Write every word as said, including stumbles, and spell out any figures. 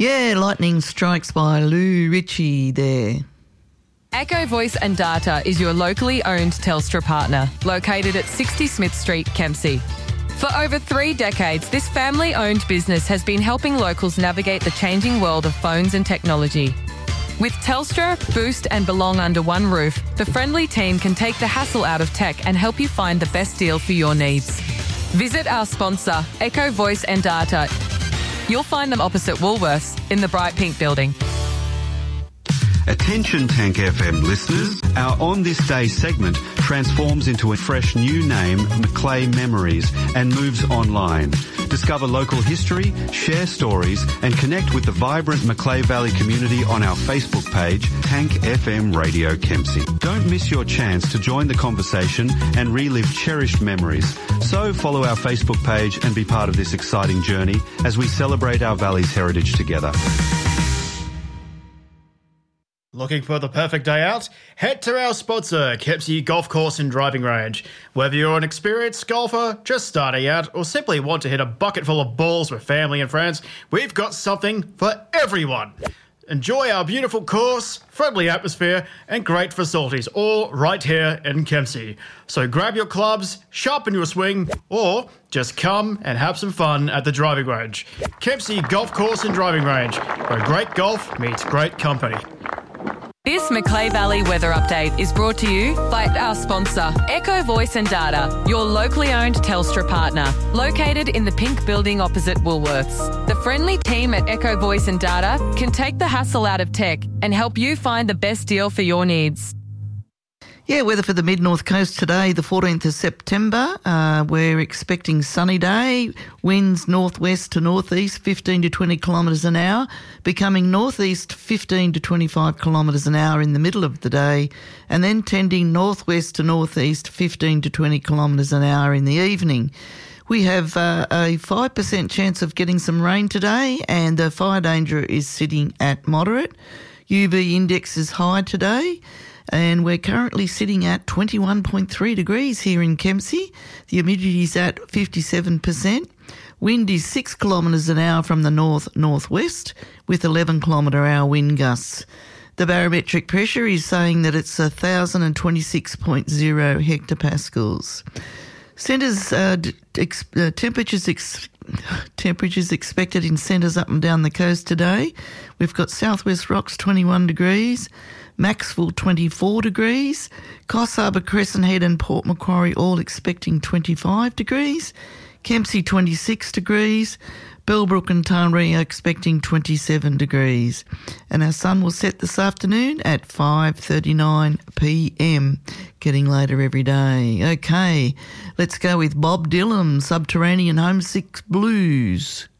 Yeah, Lightning Strikes by Lou Ritchie there. Echo Voice and Data is your locally owned Telstra partner, located at sixty Smith Street, Kempsey. For over three decades, this family-owned business has been helping locals navigate the changing world of phones and technology. With Telstra, Boost and Belong under one roof, the friendly team can take the hassle out of tech and help you find the best deal for your needs. Visit our sponsor, Echo Voice and Data. You'll find them opposite Woolworths in the Bright Pink building. Attention Tank F M listeners, our On This Day segment transforms into a fresh new name, Macleay Memories, and moves online. Discover local history, share stories and connect with the vibrant Macleay Valley community on our Facebook page, Tank F M Radio Kempsey. Don't miss your chance to join the conversation and relive cherished memories. So follow our Facebook page and be part of this exciting journey as we celebrate our valley's heritage together. Looking for the perfect day out? Head to our sponsor, Kempsey Golf Course and Driving Range. Whether you're an experienced golfer, just starting out, or simply want to hit a bucket full of balls with family and friends, we've got something for everyone. Enjoy our beautiful course, friendly atmosphere, and great facilities, all right here in Kempsey. So grab your clubs, sharpen your swing, or just come and have some fun at the driving range. Kempsey Golf Course and Driving Range, where great golf meets great company. This Macleay Valley weather update is brought to you by our sponsor, Echo Voice and Data, your locally owned Telstra partner, located in the Pink building opposite Woolworths. The friendly team at Echo Voice and Data can take the hassle out of tech and help you find the best deal for your needs. Yeah, weather for the mid-north coast today, the fourteenth of September. Uh, we're expecting sunny day, winds northwest to northeast, fifteen to twenty kilometres an hour, becoming northeast, fifteen to twenty-five kilometres an hour in the middle of the day, and then tending northwest to northeast, fifteen to twenty kilometres an hour in the evening. We have uh, a five percent chance of getting some rain today, and the fire danger is sitting at moderate. U V index is high today. And we're currently sitting at twenty-one point three degrees here in Kempsey. The humidity is at fifty-seven percent. Wind is six kilometres an hour from the north-northwest with eleven kilometre hour wind gusts. The barometric pressure is saying that it's one thousand twenty-six point zero hectopascals. Centres, uh, ex- uh, temperatures ex- temperatures expected in centres up and down the coast today. We've got Southwest Rocks twenty-one degrees, Maxville twenty-four degrees, Coffs Harbour, Crescent Head and Port Macquarie all expecting twenty-five degrees, Kempsey twenty-six degrees, Bellbrook and Tarnree are expecting twenty-seven degrees. And our sun will set this afternoon at five thirty-nine p m, getting later every day. Okay, let's go with Bob Dylan, Subterranean Homesick Blues.